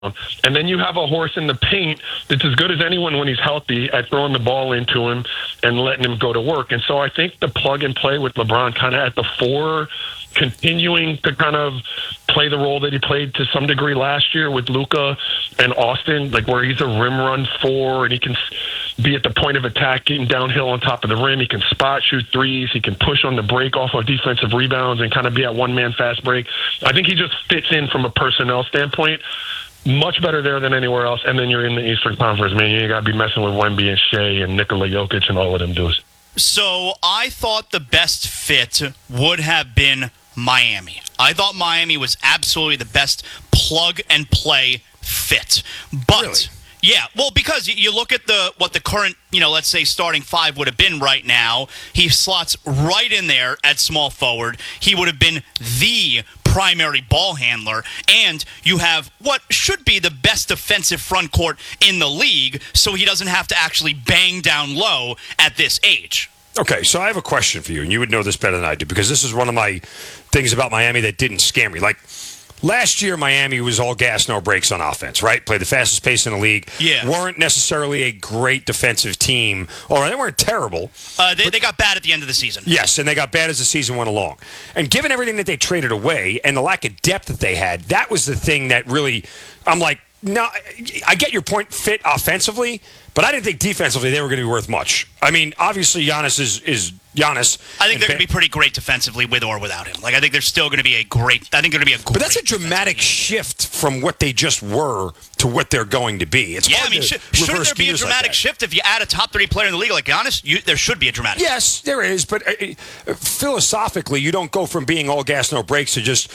And then you have a horse in the paint that's as good as anyone when he's healthy at throwing the ball into him and letting him go to work. And so I think the plug and play with LeBron kind of at the four, continuing to kind of play the role that he played to some degree last year with Luka and Austin, like where he's a rim run four and he can be at the point of attack, getting downhill on top of the rim. He can spot shoot threes. He can push on the break off of defensive rebounds and kind of be at one-man fast break. I think he just fits in from a personnel standpoint. Much better there than anywhere else. And then you're in the Eastern Conference, man. You got to be messing with Wemby and Shea and Nikola Jokic and all of them dudes. So I thought the best fit would have been Miami. I thought Miami was absolutely the best plug-and-play fit. But, really? Yeah, well, because you look at what the current, let's say starting five would have been right now. He slots right in there at small forward. He would have been the primary ball handler, and you have what should be the best defensive front court in the league, so he doesn't have to actually bang down low at this age. Okay, so I have a question for you, and you would know this better than I do, because this is one of my things about Miami that didn't scare me. Like, last year, Miami was all gas, no brakes on offense, right? Played the fastest pace in the league. Yeah. Weren't necessarily a great defensive team. Or they weren't terrible. They got bad at the end of the season. Yes, and they got bad as the season went along. And given everything that they traded away and the lack of depth that they had, that was the thing that really, I'm like, no, I get your point fit offensively, but I didn't think defensively they were going to be worth much. I mean, obviously Giannis is Giannis. I think they're going to be pretty great defensively with or without him. Like, I think they're still going to be But that's a dramatic shift from what they just were to what they're going to be. It's shouldn't there be a dramatic shift if you add a top 30 player in the league like Giannis? There should be a dramatic shift. Yes, there is, but philosophically, you don't go from being all gas, no brakes to just,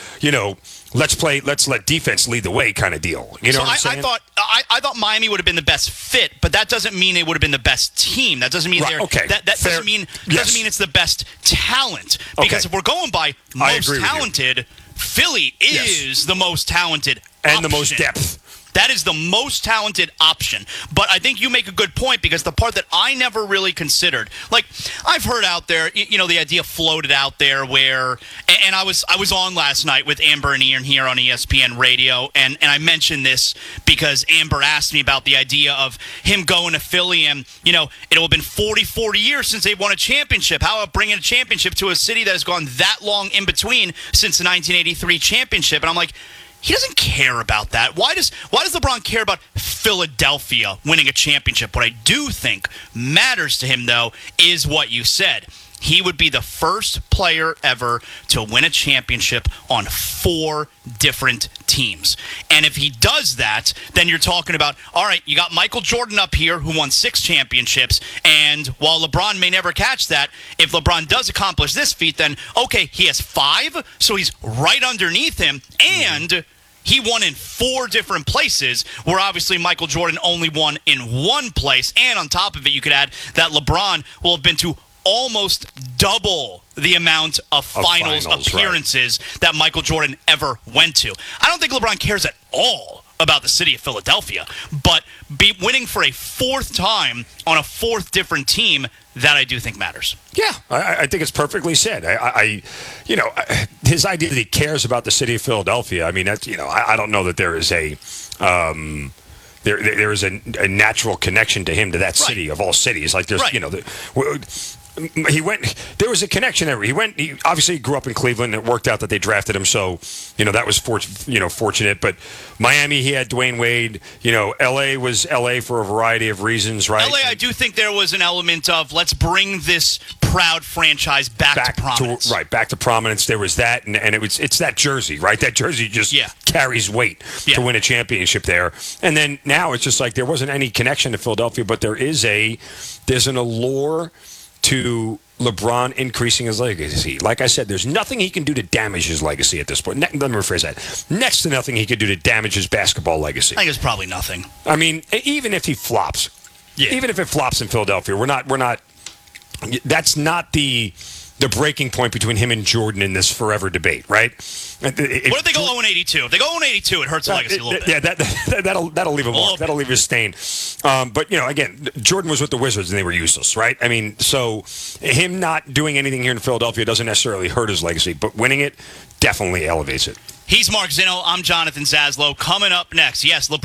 let's let defense lead the way kind of deal. You know what I'm saying? I thought Miami would have been the best fit, but that doesn't mean they would have been the best team. That doesn't mean that doesn't mean it's the best talent. Because if we're going by most talented, Philly is the most talented and option. the most depth. That is the most talented option. But I think you make a good point, because the part that I never really considered, like I've heard out there, the idea floated out there where, and I was on last night with Amber and Ian here on ESPN Radio, and I mentioned this because Amber asked me about the idea of him going to Philly, and, it'll have been 40 years since they won a championship. How about bringing a championship to a city that has gone that long in between since the 1983 championship? And I'm like, he doesn't care about that. Why does LeBron care about Philadelphia winning a championship? What I do think matters to him, though, is what you said. He would be the first player ever to win a championship on 4 different teams. And if he does that, then you're talking about, all right, you got Michael Jordan up here who won 6 championships, and while LeBron may never catch that, if LeBron does accomplish this feat, then, okay, he has 5, so he's right underneath him, and he won in 4 different places, where obviously Michael Jordan only won in 1 place. And on top of it, you could add that LeBron will have been to almost double the amount of finals appearances that Michael Jordan ever went to. I don't think LeBron cares at all about the city of Philadelphia, but winning for a 4th time on a 4th different team, that I do think matters. Yeah, I think it's perfectly said. His idea that he cares about the city of Philadelphia, I mean, that's, I don't know that there is there is a natural connection to him to that city of all cities. Like there's, he went. There was a connection there. He obviously grew up in Cleveland. It worked out that they drafted him, so that was fortunate. But Miami, he had Dwayne Wade. L.A. was L.A. for a variety of reasons, right? L.A. I do think there was an element of let's bring this proud franchise back to prominence. Back to prominence. There was that, and it's that jersey, right? That jersey just carries weight to win a championship there. And then now it's just like there wasn't any connection to Philadelphia, but there's an allure to LeBron increasing his legacy. Like I said, there's nothing he can do to damage his legacy at this point. Let me rephrase that. Next to nothing he could do to damage his basketball legacy. I think it's probably nothing. I mean, even if he flops, even if it flops in Philadelphia, we're not. That's not the breaking point between him and Jordan in this forever debate, right? What if they go 0-82? If they go 0-82, it hurts the legacy a little bit. Yeah, that'll leave a mark. That'll leave a stain. But, again, Jordan was with the Wizards and they were useless, right? I mean, so him not doing anything here in Philadelphia doesn't necessarily hurt his legacy, but winning it definitely elevates it. He's Mark Zinno. I'm Jonathan Zaslow. Coming up next, yes, LeBron